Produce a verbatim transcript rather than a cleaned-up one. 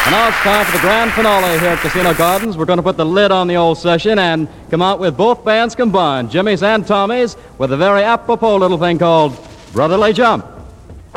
And now it's time for the grand finale here at Casino Gardens. We're going to put the lid on the old session and come out with both bands combined, Jimmy's and Tommy's, with a very apropos little thing called Brotherly Jump.